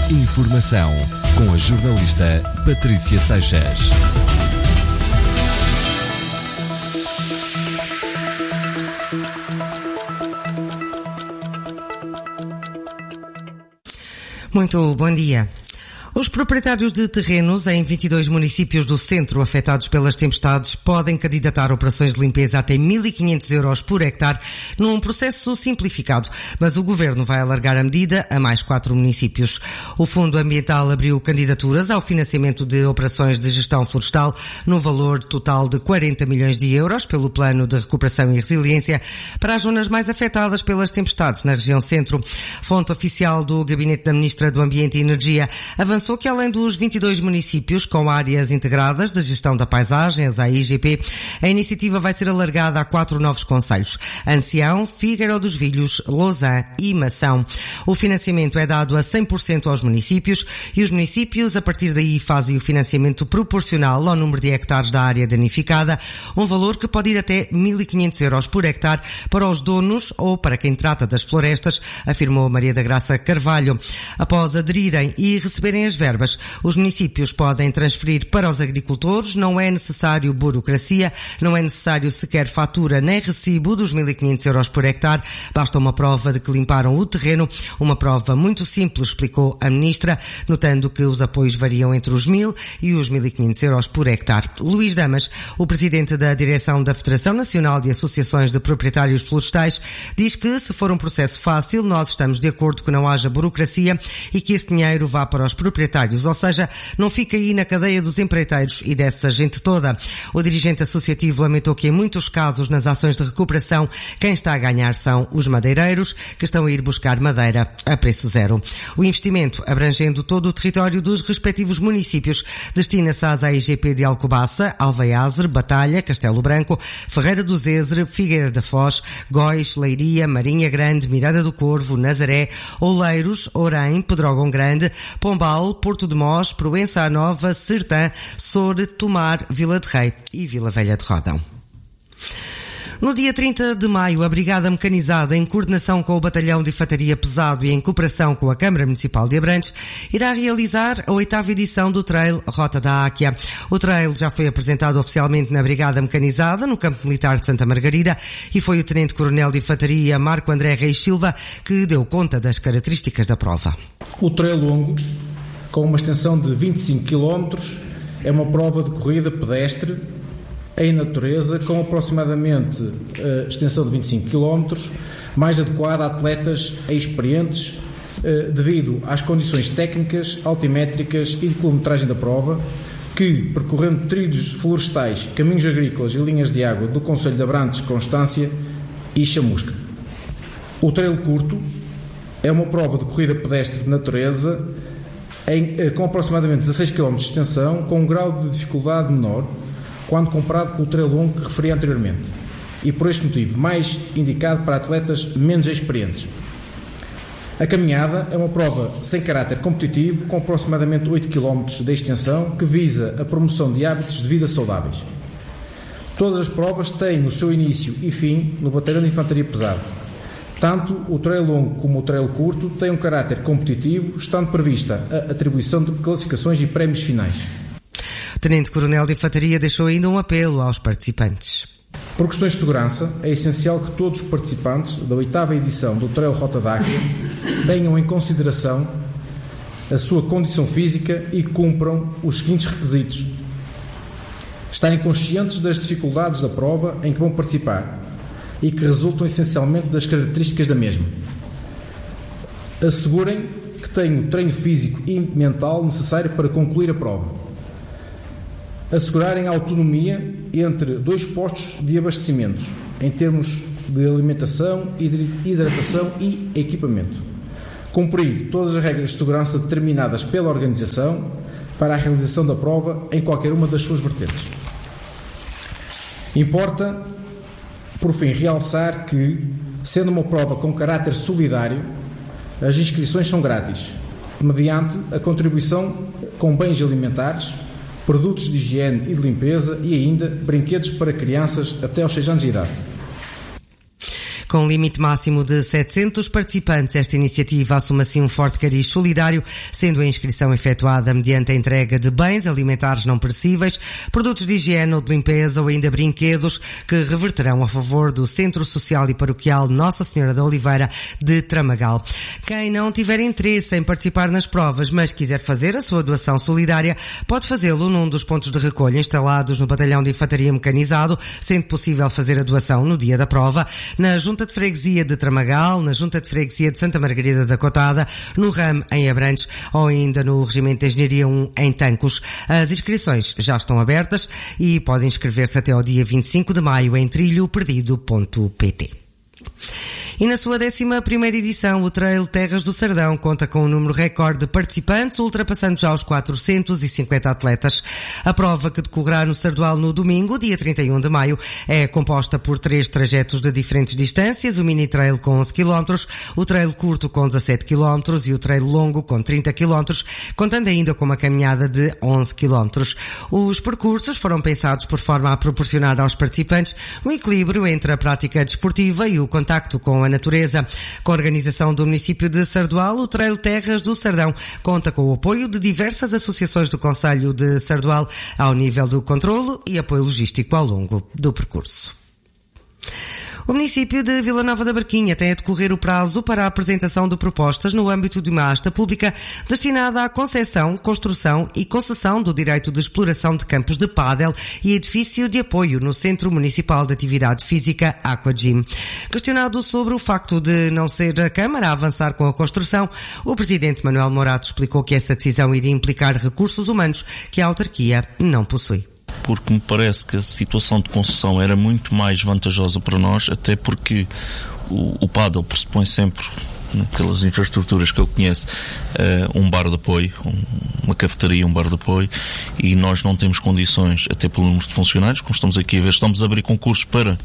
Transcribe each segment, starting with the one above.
Informação com a jornalista Patrícia Seixas. Muito bom dia. Os proprietários de terrenos em 22 municípios do centro afetados pelas tempestades podem candidatar operações de limpeza até 1.500 euros por hectare num processo simplificado, mas o Governo vai alargar a medida a mais 4 municípios. O Fundo Ambiental abriu candidaturas ao financiamento de operações de gestão florestal no valor total de 40 milhões de euros pelo Plano de Recuperação e Resiliência para as zonas mais afetadas pelas tempestades na região centro. Fonte oficial do Gabinete da Ministra do Ambiente e Energia avançou que além dos 22 municípios com áreas integradas de gestão da paisagem, as AIGP, a iniciativa vai ser alargada a 4 novos concelhos: Ancião, Figueiró dos Vilhos, Lousã e Mação. O financiamento é dado a 100% aos municípios e os municípios, a partir daí, fazem o financiamento proporcional ao número de hectares da área danificada, um valor que pode ir até 1.500 euros por hectare para os donos ou para quem trata das florestas, afirmou Maria da Graça Carvalho. Após aderirem e receberem as verbas, os municípios podem transferir para os agricultores, não é necessário burocracia, não é necessário sequer fatura nem recibo dos 1.500 euros por hectare, basta uma prova de que limparam o terreno, uma prova muito simples, explicou a Ministra, notando que os apoios variam entre os 1.000 e os 1.500 euros por hectare. Luís Damas, o presidente da direção da Federação Nacional de Associações de Proprietários Florestais, diz que se for um processo fácil, nós estamos de acordo que não haja burocracia e que esse dinheiro vá para os proprietários, ou seja, não fica aí na cadeia dos empreiteiros e dessa gente toda. O dirigente associativo lamentou que em muitos casos nas ações de recuperação quem está a ganhar são os madeireiros que estão a ir buscar madeira a preço zero. O investimento, abrangendo todo o território dos respectivos municípios, destina-se às AIGP de Alcobaça, Alveiaze, Batalha, Castelo Branco, Ferreira do Zezer, Figueira da Foz, Góis, Leiria, Marinha Grande, Miranda do Corvo, Nazaré, Oleiros, Orém, Pedrógão Grande, Pombal, Porto de Mós, Proença à Nova, Sertã, Soure, Tomar, Vila de Rei e Vila Velha de Rodão. No dia 30 de maio, a Brigada Mecanizada, em coordenação com o Batalhão de Infantaria Pesado e em cooperação com a Câmara Municipal de Abrantes, irá realizar a 8ª edição do Trail Rota da Áquia. O trail já foi apresentado oficialmente na Brigada Mecanizada, no Campo Militar de Santa Margarida, e foi o Tenente-Coronel de Infantaria, Marco André Reis Silva, que deu conta das características da prova. O trail longo, com uma extensão de 25 km, é uma prova de corrida pedestre em natureza, com aproximadamente extensão de 25 km, mais adequada a atletas experientes, devido às condições técnicas, altimétricas e de quilometragem da prova, que, percorrendo trilhos florestais, caminhos agrícolas e linhas de água do concelho de Abrantes, Constância e Chamusca. O trail curto é uma prova de corrida pedestre de natureza com aproximadamente 16 km de extensão, com um grau de dificuldade menor quando comparado com o trail longo que referi anteriormente, e por este motivo mais indicado para atletas menos experientes. A caminhada é uma prova sem caráter competitivo, com aproximadamente 8 km de extensão, que visa a promoção de hábitos de vida saudáveis. Todas as provas têm o seu início e fim no Batalhão de Infantaria Pesada. Tanto o trail longo como o trail curto têm um caráter competitivo, estando prevista a atribuição de classificações e prémios finais. O Tenente-Coronel de Infantaria deixou ainda um apelo aos participantes. Por questões de segurança, é essencial que todos os participantes da 8ª edição do Trail Rota da Áquia tenham em consideração a sua condição física e cumpram os seguintes requisitos: estarem conscientes das dificuldades da prova em que vão participar e que resultam essencialmente das características da mesma. Assegurem que têm o treino físico e mental necessário para concluir a prova. Assegurarem a autonomia entre 2 postos de abastecimentos, em termos de alimentação, hidratação e equipamento. Cumprir todas as regras de segurança determinadas pela organização para a realização da prova em qualquer uma das suas vertentes. Importa, por fim, realçar que, sendo uma prova com caráter solidário, as inscrições são grátis, mediante a contribuição com bens alimentares, produtos de higiene e de limpeza e ainda brinquedos para crianças até aos 6 anos de idade. Com um limite máximo de 700 participantes, esta iniciativa assume assim um forte cariz solidário, sendo a inscrição efetuada mediante a entrega de bens alimentares não perecíveis, produtos de higiene ou de limpeza ou ainda brinquedos que reverterão a favor do Centro Social e Paroquial Nossa Senhora da Oliveira de Tramagal. Quem não tiver interesse em participar nas provas, mas quiser fazer a sua doação solidária, pode fazê-lo num dos pontos de recolha instalados no Batalhão de Infantaria Mecanizado, sendo possível fazer a doação no dia da prova, na Junta de Freguesia de Tramagal, na Junta de Freguesia de Santa Margarida da Cotada, no RAM em Abrantes ou ainda no Regimento de Engenharia 1 em Tancos. As inscrições já estão abertas e podem inscrever-se até ao dia 25 de maio em trilhoperdido.pt. E na sua 11ª edição, o Trail Terras do Sardão conta com um número recorde de participantes, ultrapassando já os 450 atletas. A prova, que decorrerá no Sardual no domingo, dia 31 de maio, é composta por 3 trajetos de diferentes distâncias: o mini trail com 11 km, o trail curto com 17 km e o trail longo com 30 km, contando ainda com uma caminhada de 11 km. Os percursos foram pensados por forma a proporcionar aos participantes um equilíbrio entre a prática desportiva e o contacto com a natureza. Com a organização do município de Sardual, o Trail Terras do Sardão conta com o apoio de diversas associações do concelho de Sardual ao nível do controlo e apoio logístico ao longo do percurso. O município de Vila Nova da Barquinha tem a decorrer o prazo para a apresentação de propostas no âmbito de uma asta pública destinada à concessão, construção e concessão do direito de exploração de campos de pádel e edifício de apoio no Centro Municipal de Atividade Física Aquagym. Questionado sobre o facto de não ser a Câmara a avançar com a construção, o Presidente Manuel Morato explicou que essa decisão iria implicar recursos humanos que a autarquia não possui. Porque me parece que a situação de concessão era muito mais vantajosa para nós, até porque o pádel pressupõe sempre, pelas infraestruturas que eu conheço, um bar de apoio, uma cafetaria, um bar de apoio, e nós não temos condições, até pelo número de funcionários, como estamos aqui a ver, estamos a abrir concursos para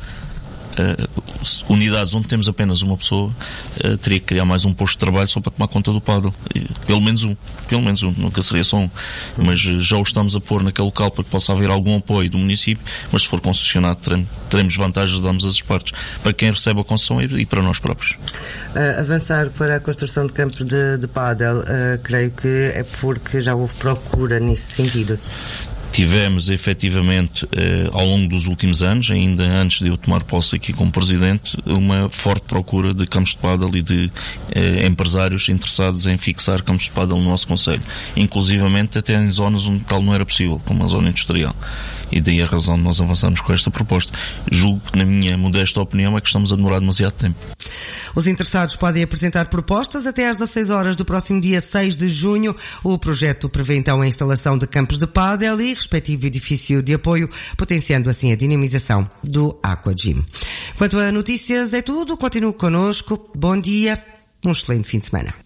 unidades onde temos apenas uma pessoa, teria que criar mais um posto de trabalho só para tomar conta do pádel. Pelo menos um, nunca seria só um, mas já o estamos a pôr naquele local para que possa haver algum apoio do município, mas se for concessionado teremos vantagens de ambas as partes, para quem recebe a concessão e para nós próprios. Avançar para a construção de campos de pádel, creio que é porque já houve procura nesse sentido. Tivemos, efetivamente, ao longo dos últimos anos, ainda antes de eu tomar posse aqui como Presidente, uma forte procura de campos de pádel e de empresários interessados em fixar campos de pádel no nosso concelho. Inclusivamente até em zonas onde tal não era possível, como a zona industrial. E daí a razão de nós avançarmos com esta proposta. Julgo que, na minha modesta opinião, é que estamos a demorar demasiado tempo. Os interessados podem apresentar propostas até às 16 horas do próximo dia 6 de junho. O projeto prevê então a instalação de campos de pádel e respectivo edifício de apoio, potenciando assim a dinamização do Aquagym. Quanto a notícias é tudo. Continue connosco. Bom dia. Um excelente fim de semana.